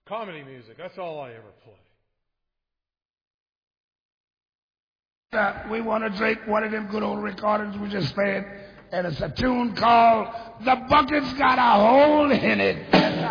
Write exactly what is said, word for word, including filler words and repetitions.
Comedy music. That's all I ever play. Uh, we want to drink one of them good old recordings we just played, and it's a tune called The Bucket's Got a Hole in It.